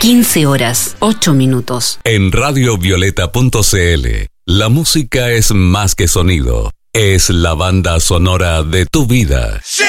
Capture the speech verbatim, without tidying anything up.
quince horas, ocho minutos. En radio violeta punto c l, la música es más que sonido, es la banda sonora de tu vida.